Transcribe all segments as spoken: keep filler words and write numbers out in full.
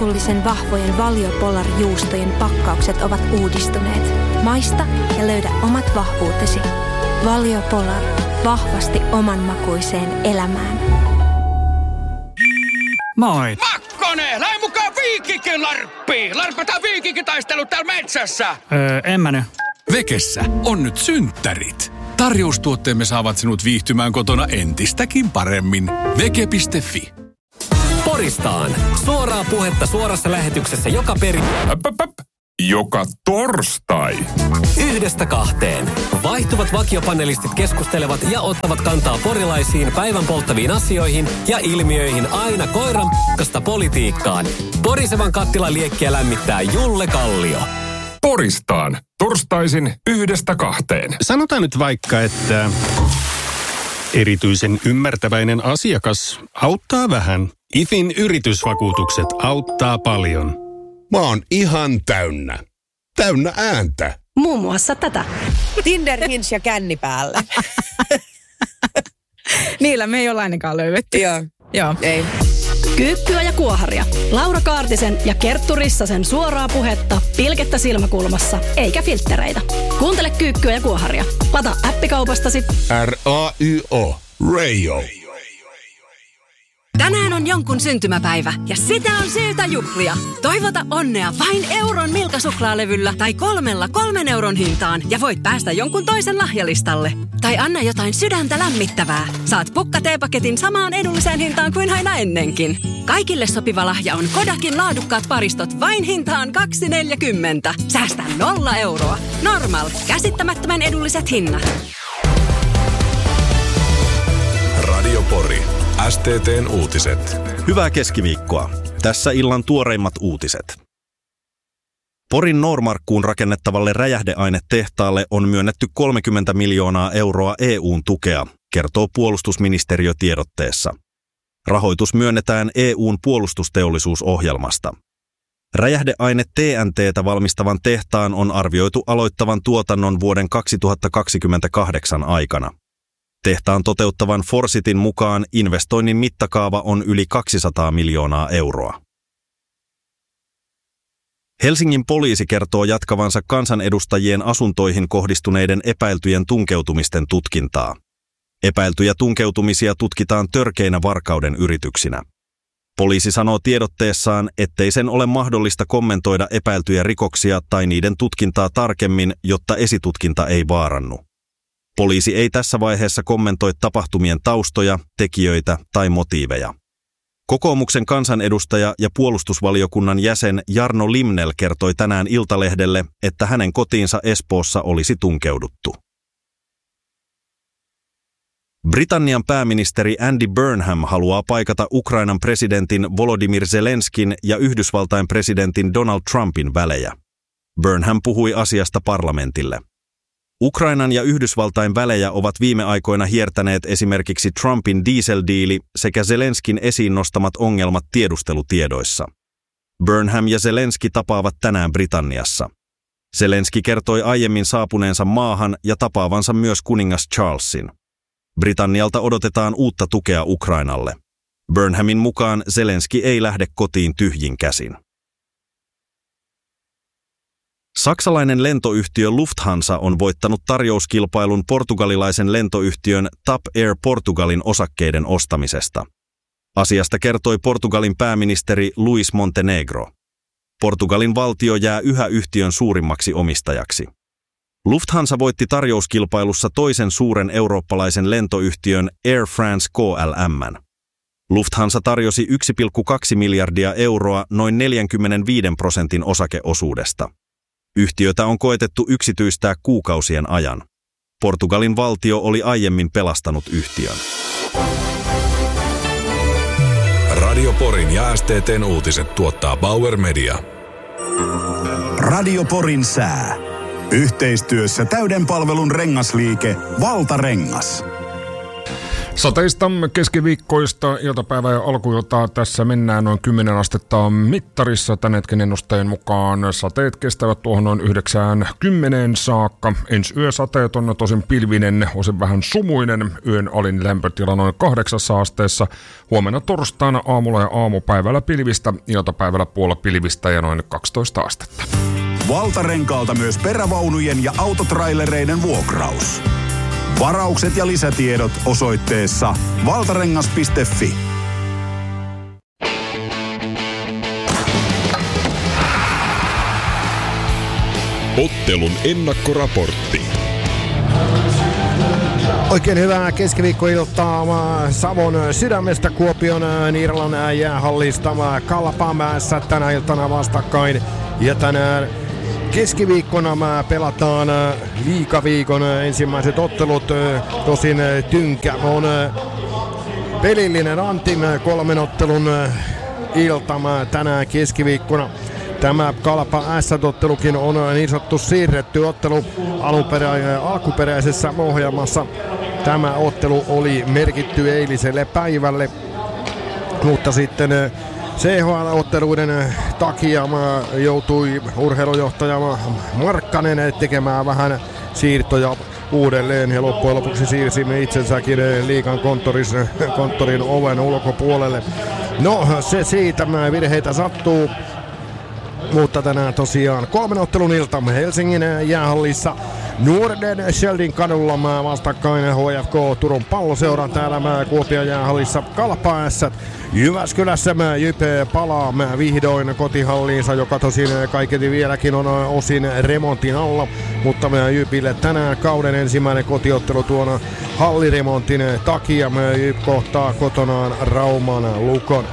herkullisen vahvojen Valio-Polar-juustojen pakkaukset ovat uudistuneet. Maista ja löydä omat vahvuutesi. Valio-Polar. Vahvasti oman makuiseen elämään. Moi! Makkonen! Lähde mukaan Viikinkin Larppiin! Larpataan viikinkitaistelu täällä metsässä! Öö, en mä nyt. Vekessä on nyt synttärit. Tarjoustuotteemme saavat sinut viihtymään kotona entistäkin paremmin. Veke piste fi. Poristaan. Suoraa puhetta suorassa lähetyksessä joka peri... Joka torstai. Yhdestä kahteen. Vaihtuvat vakiopanelistit keskustelevat ja ottavat kantaa porilaisiin päivän polttaviin asioihin ja ilmiöihin aina koiran p***sta politiikkaan. Porisevan kattilan liekkiä lämmittää Julle Kallio. Poristaan. Torstaisin yhdestä kahteen. Sanotaan nyt vaikka, että erityisen ymmärtäväinen asiakas auttaa vähän. IFin yritysvakuutukset auttaa paljon. Mä oon ihan täynnä. Täynnä ääntä. Muun muassa tätä. Tinder, Hinge ja känni päälle. Niillä me ei ole ainakaan löydetty. Joo. Joo. Ei. Kyykkyä ja kuoharia. Laura Kaartisen ja Kerttu Rissasen suoraa puhetta pilkettä silmäkulmassa, eikä filttereitä. Kuuntele Kyykkyä ja kuoharia. Lataa appikaupastasi. R A Y O. Radio. Tänään on jonkun syntymäpäivä ja sitä on syytä juhlia. Toivota onnea vain euron Milka-suklaalevyllä tai kolmella kolmen euron hintaan ja voit päästä jonkun toisen lahjalistalle. Tai anna jotain sydäntä lämmittävää. Saat pukka-teepaketin samaan edulliseen hintaan kuin aina ennenkin. Kaikille sopiva lahja on Kodakin laadukkaat paristot vain hintaan kaksi neljäkymmentä. Säästä nolla euroa. Normal. Käsittämättömän edulliset hinnat. Radio Pori. S T T:n uutiset. Hyvää keskiviikkoa. Tässä illan tuoreimmat uutiset. Porin Noormarkkuun rakennettavalle räjähdeainetehtaalle on myönnetty kolmekymmentä miljoonaa euroa E U:n tukea, kertoo puolustusministeriö tiedotteessa. Rahoitus myönnetään E U:n puolustusteollisuusohjelmasta. Räjähdeaine T N T:tä valmistavan tehtaan on arvioitu aloittavan tuotannon vuoden kaksituhattakaksikymmentäkahdeksan aikana. Tehtaan toteuttavan Forsitin mukaan investoinnin mittakaava on yli kaksisataa miljoonaa euroa. Helsingin poliisi kertoo jatkavansa kansanedustajien asuntoihin kohdistuneiden epäiltyjen tunkeutumisten tutkintaa. Epäiltyjä tunkeutumisia tutkitaan törkeinä varkauden yrityksinä. Poliisi sanoo tiedotteessaan, ettei sen ole mahdollista kommentoida epäiltyjä rikoksia tai niiden tutkintaa tarkemmin, jotta esitutkinta ei vaarannu. Poliisi ei tässä vaiheessa kommentoi tapahtumien taustoja, tekijöitä tai motiiveja. Kokoomuksen kansanedustaja ja puolustusvaliokunnan jäsen Jarno Limnell kertoi tänään Iltalehdelle, että hänen kotiinsa Espoossa olisi tunkeuduttu. Britannian pääministeri Andy Burnham haluaa paikata Ukrainan presidentin Volodymyr Zelenskin ja Yhdysvaltain presidentin Donald Trumpin välejä. Burnham puhui asiasta parlamentille. Ukrainan ja Yhdysvaltain välejä ovat viime aikoina hiertäneet esimerkiksi Trumpin dieseldiili sekä Zelenskin esiin nostamat ongelmat tiedustelutiedoissa. Burnham ja Zelenski tapaavat tänään Britanniassa. Zelenski kertoi aiemmin saapuneensa maahan ja tapaavansa myös kuningas Charlesin. Britannialta odotetaan uutta tukea Ukrainalle. Burnhamin mukaan Zelenski ei lähde kotiin tyhjin käsin. Saksalainen lentoyhtiö Lufthansa on voittanut tarjouskilpailun portugalilaisen lentoyhtiön TAP Air Portugalin osakkeiden ostamisesta. Asiasta kertoi Portugalin pääministeri Luis Montenegro. Portugalin valtio jää yhä yhtiön suurimmaksi omistajaksi. Lufthansa voitti tarjouskilpailussa toisen suuren eurooppalaisen lentoyhtiön Air France K L M:n. Lufthansa tarjosi yksi pilkku kaksi miljardia euroa noin neljäkymmentäviisi prosentin osakeosuudesta. Yhtiötä on koetettu yksityistää kuukausien ajan. Portugalin valtio oli aiemmin pelastanut yhtiön. Radio Porin ja S T T:n uutiset tuottaa Bauer Media. Radio Porin sää. Yhteistyössä täyden palvelun rengasliike Valtarengas. Sateista keskiviikkoista iltapäivää ja alkuiltaa tässä mennään noin kymmenen astetta mittarissa. Tän hetken ennusteen mukaan sateet kestävät tuohon noin yhdeksään kymmeneen saakka. Ensi yö sateet on tosin pilvinen, osin vähän sumuinen. Yön alin lämpötila noin kahdeksassa asteessa. Huomenna torstaina aamulla ja aamupäivällä pilvistä, iltapäivällä puolella pilvistä ja noin kaksitoista astetta. Valtarenkaalta myös perävaunujen ja autotrailereiden vuokraus. Varaukset ja lisätiedot osoitteessa valtarengas piste fi. Ottelun ennakkoraportti. Oikein hyvää keskiviikkoiltaa Savon sydämestä Kuopion Niiralan jäähallista Kalpamäessä tänä iltana vastakkain. Ja tänään keskiviikkona pelataan liigaviikon ensimmäiset ottelut. Tosin tynkä on pelillinen Antin kolmen ottelun ilta tänään keskiviikkona. Tämä Kalpa S-ottelukin on niin sanottu siirretty ottelu alkuperä- alkuperäisessä ohjelmassa. Tämä ottelu oli merkitty eiliselle päivälle, mutta sitten C H L-otteluiden takia joutui urheilujohtaja Markkanen tekemään vähän siirtoja uudelleen ja loppujen lopuksi siirsimme itsensäkin liigan konttorin oven ulkopuolelle. No se siitä, virheitä sattuu. Mutta tänään tosiaan kolmen ottelun ilta Helsingin jäähallissa Nuorden Sheldin kadulla vastakkain H F K Turun Palloseuran täällä Kuopion jäähallissa Kalpa S. Jyväskylässä Jype palaa vihdoin kotihalliinsa, joka tosin kaiketi vieläkin on osin remontin alla, mutta Jypille tänään kauden ensimmäinen kotiottelu tuon halliremontin takia. Jyp kohtaa kotonaan Rauman Lukon.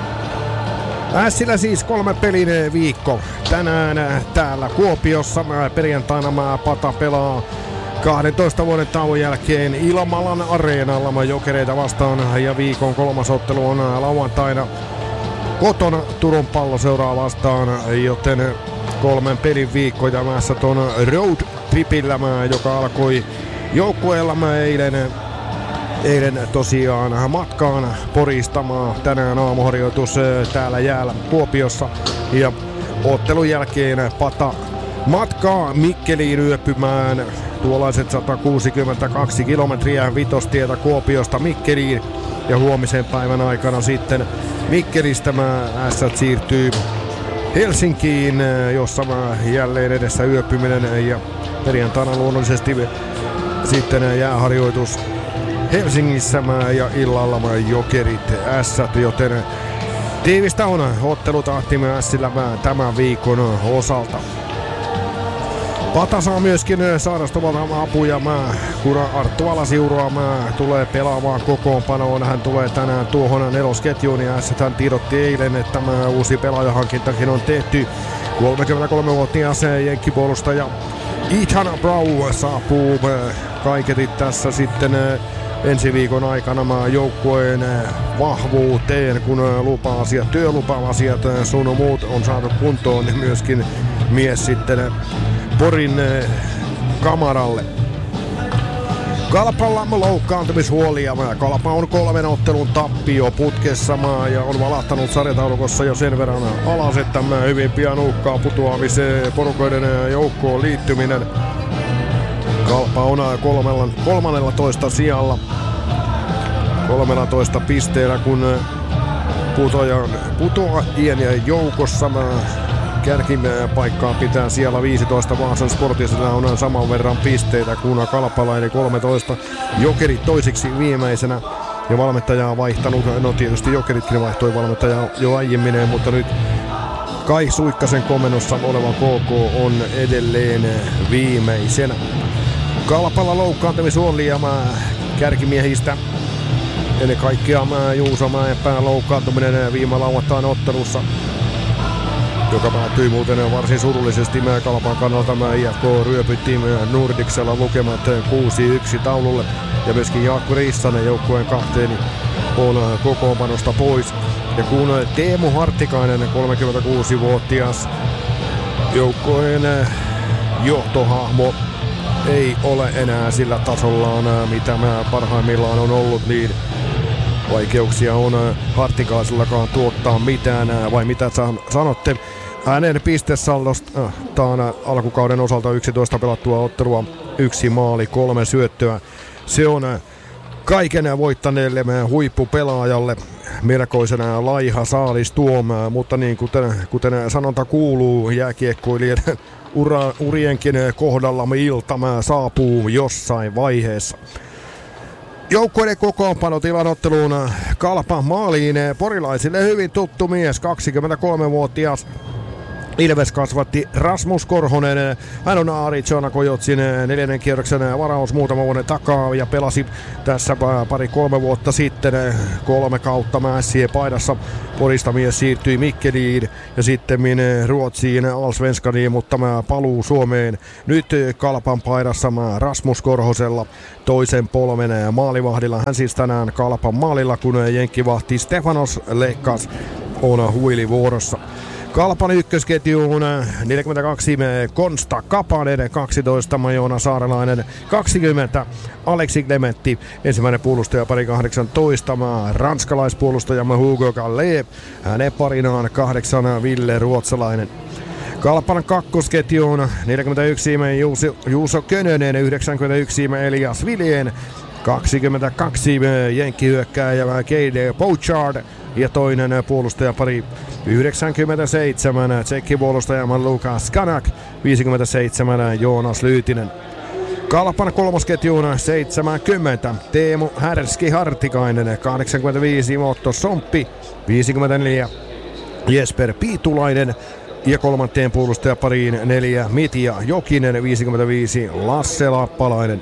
Ässillä siis kolme pelin viikko. Tänään täällä Kuopiossa perjantaina Pata pelaa kahdentoista vuoden tauon jälkeen Ilmalan areenalla Jokereita vastaan ja viikon kolmas ottelu on lauantaina kotona Turun Palloseuraa vastaan, joten kolmen pelin viikko ja mässä ton road tripillä, joka alkoi joukkueella eilen Eilen tosiaan matkaan Poristamaan. Tänään aamuharjoitus täällä jäällä Kuopiossa. Ja ottelun jälkeen Pata matkaa Mikkeliin yöpymään. Tuollaiset sata kuusikymmentäkaksi kilometriä vitostietä Kuopiosta Mikkeliin. Ja huomisen päivän aikana sitten Mikkelistä ässät siirtyy Helsinkiin, jossa jälleen edessä yöpyminen. Ja perjantaina luonnollisesti sitten jääharjoitus Helsingissä ja illalla Jokerit Ässät, joten tiivistä on ottelutahtimme Ässillä tämän viikon osalta. Pata saa myöskin sairastuvalta apuja, kun Arttu Alasiurua tulee pelaamaan kokoonpanoon. Hän tulee tänään tuohon nelosketjuun ja Ässät tiedotti eilen, että tämä uusi pelaajahankintakin on tehty. kolmekymmentäkolmevuotias jenkkipuolustaja Ethan Brown saapuu kaiketi tässä sitten ensi viikon aikana joukkueen vahvuuteen, kun lupa-asiat, työlupa-asiat sun muut on saatu kuntoon, niin myöskin mies sitten Porin kamaralle. Kalpalla loukkaantumishuolia. Kalpa on kolmen ottelun tappio putkessa ja on valahtanut sarjataulukossa jo sen verran alas, että hyvin pian uhkaa putoamiseen porukoiden joukkoon liittyminen. Kalpa on kolmannellatoista sijalla kolmellatoista pisteellä, kun putoajan, putoajien joukossa kärkipaikkaa pitää siellä viisitoista. Vaasan Sportisella on saman verran pisteitä kuin Kalpala eli kolmetoista. Jokerit toisiksi viimeisenä ja valmentaja on vaihtanut. No tietysti Jokeritkin vaihtoi valmentajaa jo aiemmin, mutta nyt Kai Suikkasen komennossa oleva K K on edelleen viimeisenä. Kalpalla loukkaantumishuolia kärkimiehistä. Ennen kaikkea Juuso Mäenpään loukkaantuminen viime lauantain ottelussa, joka päättyi muuten varsin surullisesti Kalpan kannalta. I F K ryöpyttiin Nordicsella lukemat kuusi yksi taululle. Ja myöskin Jaakko Rissanen, joukkueen kapteeni, on kokoonpanosta pois. Ja kun Teemu Hartikainen, kolmekymmentäkuusivuotias joukkueen johtohahmo, ei ole enää sillä tasollaan, mitä mä parhaimmillaan on ollut, niin vaikeuksia on Hartikaisillakaan tuottaa mitään, vai mitä sanotte? Hänen pistesaldostaan alkukauden osalta yksitoista pelattua ottelua, yksi maali, kolme syöttöä. Se on kaiken voittaneelle huippupelaajalle melkoisena laiha saalis tuomaa, mutta niin kuten, kuten sanonta kuuluu jääkiekkoilijan ura, urienkin kohdalla ilta saapuu jossain vaiheessa. Joukkueiden kokoonpanotilan otteluun Kalpa maaliin porilaisille hyvin tuttu mies, kaksikymmentäkolmevuotias Ilves kasvatti Rasmus Korhonen. Hän on Arizona Coyotsin neljännen kierroksen varaus muutama vuoden takaa ja pelasi tässä pari-kolme vuotta sitten kolme kautta mässiä paidassa. Porista mies siirtyi Mikkeliin ja sitten Ruotsiin Allsvenskaniin, mutta mä paluu Suomeen nyt Kalpan paidassa Rasmus Korhosella toisen polven maalivahdilla. Hän siis tänään Kalpan maalilla, kun jenkkivahti Stefanos Lekkas on huilivuorossa. Kalpan ykkösketjuun neljäkymmentäkaksi Konsta Kapanen, kaksitoista Joona Saarelainen, kaksikymmentä Aleksi Klementti, ensimmäinen puolustaja pari kahdeksantoista ranskalaispuolustajamme Hugo Gallet, hänen parinaan kahdeksan Ville Ruotsalainen. Kalpan kakkosketjuun neljäkymmentäyksi Juuso, Juuso Könönen, yhdeksänkymmentäyksi Elias Viljen, kaksikymmentäkaksi jenkkihyökkääjä Cade Pouchard ja toinen puolustajapari yhdeksänkymmentäseitsemän tsekkipuolustajaman Lukas Kanak, viisikymmentäseitsemän Joonas Lyytinen. Kalpan kolmosketjuun seitsemänkymmentä Teemu Härski Hartikainen, kahdeksankymmentäviisi Otto Somppi, viisikymmentäneljä Jesper Piitulainen ja kolmanteen puolustajapariin neljä Mitja Jokinen, viisikymmentäviisi Lasse Lappalainen.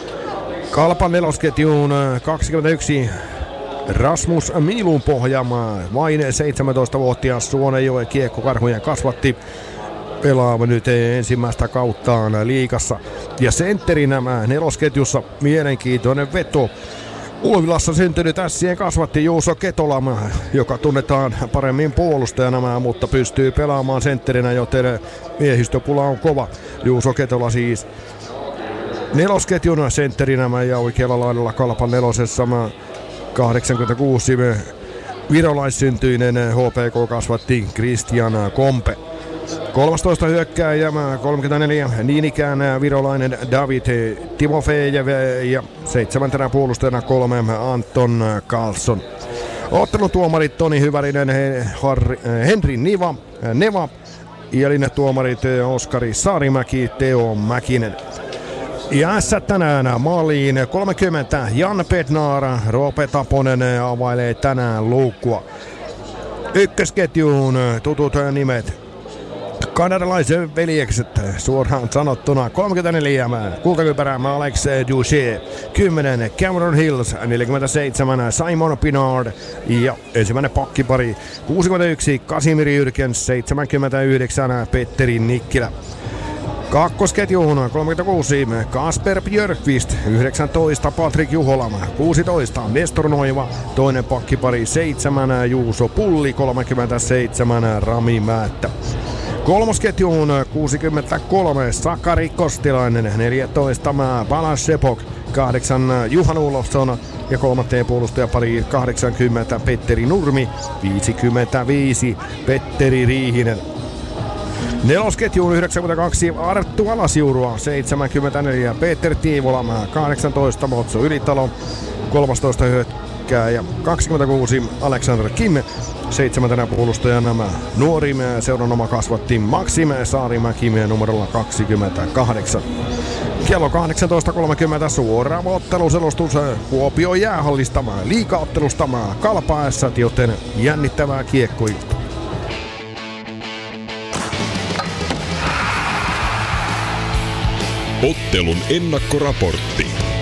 Kalpan nelosketjuun kaksikymmentäyksi Rasmus Miilunpohjama, vain seitsemäntoistavuotias Suonenjoen kiekkokarhujen kasvatti, pelaa nyt ensimmäistä kauttaan liigassa. Ja sentterinä nelosketjussa mielenkiintoinen veto. Ulvilassa syntynyt ässien kasvatti Juuso Ketola, joka tunnetaan paremmin puolustajana, mutta pystyy pelaamaan sentterinä, joten miehistöpula on kova. Juuso Ketola siis nelosketjun sentterinä ja oikealla laidalla Kalpan nelosessa kahdeksankymmentäkuusi virolaissyntyinen H P K kasvatti Christian Kompe. kolmastoista hyökkääjä kolmekymmentäneljä niin ikään virolainen David Timofejev ja seitsemäntenä puolustajana kolme Anton Karlsson. Ottelutuomarit Toni Hyvärinen, Harri, Henri Niva, Neva ja linjatuomarit Oskari Saarimäki, Teo Mäkinen. Ja S tänään maaliin kolmekymmentä Jan Bednar, Roope Taponen availee tänään luukkua. Ykkösketjuun tutut nimet. Kanadalaisen veljekset suoraan sanottuna kolmekymmentäneljä kultakypärä Alex Duché, kymmenen Cameron Hills, neljäkymmentäseitsemän Simon Pinard ja ensimmäinen pakkipari kuusikymmentäyksi Kasimir Jyrkens, seitsemänkymmentäyhdeksän Petteri Nikkilä. Kakkosketjuun kolmekymmentäkuusi Kasper Björkvist, yhdeksäntoista Patrik Juhola, kuusitoista Nestor Noiva, toinen pakkipari seitsemän Juuso Pulli, kolmekymmentäseitsemän Rami Määttä. Kolmosketjuun kuusikymmentäkolme Sakari Kostilainen, neljätoista Balas Sepok, kahdeksan Juhan Ulofsson ja kolmanteen puolustajapariin kahdeksankymmentä Petteri Nurmi, viisikymmentäviisi Petteri Riihinen. Nelosketjuun yhdeksänkymmentäkaksi Arttu Alasjuurua, seitsemänkymmentäneljä Peter Tiivola, kahdeksantoista Motso Ylitalo, kolmetoista hyökkääjä kaksikymmentäkuusi Alexander Kim, seitsemäntenä puolustajana nuori seuran oma kasvatti Maksim Saarimäki numerolla kaksikymmentäkahdeksan. Kello kahdeksantoista kolmekymmentä suora otteluselostus Kuopion jäähallista liigaottelusta Kalpa Ässät, joten jännittävää kiekkoilta. Ottelun ennakkoraportti.